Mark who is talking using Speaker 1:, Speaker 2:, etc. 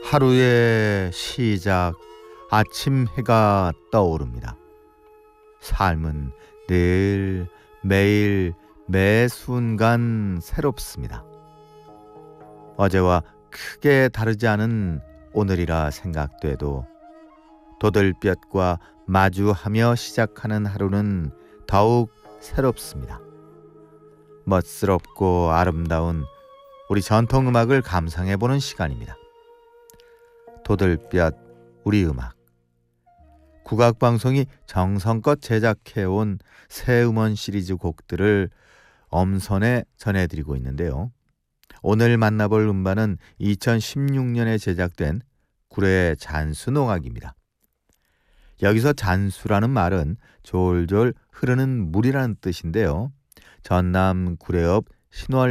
Speaker 1: 하루의 시작, 아침 해가 떠오릅니다. 삶은 늘 매일 매 순간 새롭습니다. 어제와 크게 다르지 않은 오늘이라 생각돼도 도들볕과 마주하며 시작하는 하루는 더욱 새롭습니다. 멋스럽고 아름다운 우리 전통음악을 감상해보는 시간입니다. 도들볕 우리 음악. 국악방송이 정성껏 제작해온 새 음원 시리즈 곡들을 엄선해 전해드리고 있는데요. 오늘 만나볼 음반은 2016년에 제작된 구례 잔수농악입니다. 여기서 잔수라는 말은 졸졸 흐르는 물이라는 뜻인데요. 전남 구례읍 신월